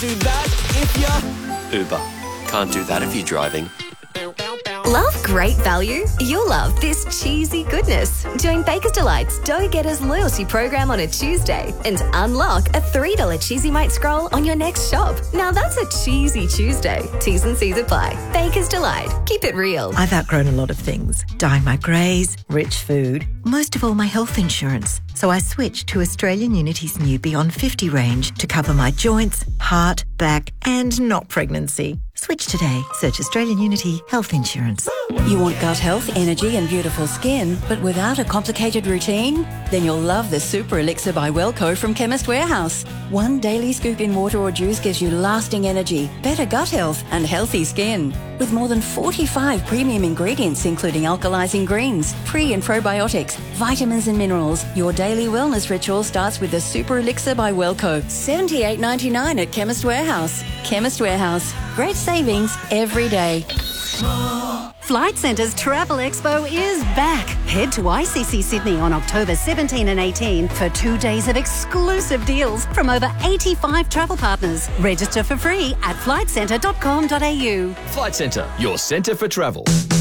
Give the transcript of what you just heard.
Do that if you're... Uber. Can't do that if you're driving. Love great value? You'll love this cheesy goodness. Join Baker's Delight's Dough Getters loyalty program on a Tuesday and unlock a $3 Cheesy Mite scroll on your next shop. Now that's a cheesy Tuesday. T's and C's apply. Baker's Delight. Keep it real. I've outgrown a lot of things. Dyeing my greys, rich food, most of all my health insurance. So I switched to Australian Unity's new Beyond 50 range to cover my joints, heart, back and not pregnancy. Switch today. Search Australian Unity Health Insurance. You want gut health, energy and beautiful skin, but without a complicated routine? Then you'll love the Super Elixir by Wellco from Chemist Warehouse. One daily scoop in water or juice gives you lasting energy, better gut health and healthy skin. With more than 45 premium ingredients including alkalizing greens, pre and probiotics, vitamins and minerals, your daily wellness ritual starts with the Super Elixir by Wellco. $78.99 at Chemist Warehouse. Chemist Warehouse. Great savings every day. Flight Centre's Travel Expo is back. Head to ICC Sydney on October 17 and 18 for 2 days of exclusive deals from over 85 travel partners. Register for free at flightcentre.com.au. Flight Centre, your centre for travel.